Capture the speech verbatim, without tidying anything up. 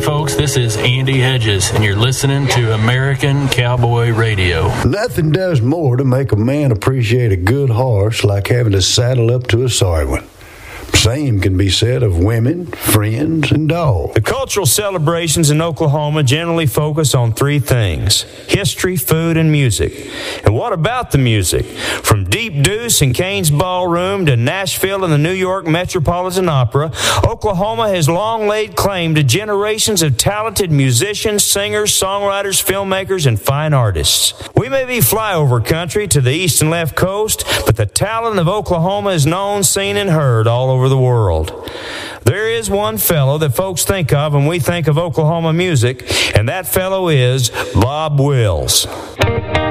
folks, this is Andy Hedges, and you're listening to American Cowboy Radio. Nothing does more to make a man appreciate a good horse like having to saddle up to a sorry one. Same can be said of women, friends, and dogs. The cultural celebrations in Oklahoma generally focus on three things: history, food, and music. And what about the music? From Deep Deuce and Kane's Ballroom to Nashville and the New York Metropolitan Opera, Oklahoma has long laid claim to generations of talented musicians, singers, songwriters, filmmakers, and fine artists. We may be flyover country to the east and left coast, but the talent of Oklahoma is known, seen, and heard all over the world. There is one fellow that folks think of when we think of Oklahoma music, and that fellow is Bob Wills.